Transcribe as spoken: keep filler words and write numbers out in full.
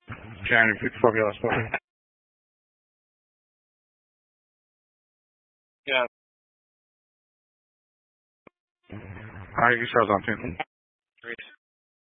Can you pick up your spot? Yeah. Hi, you saw something.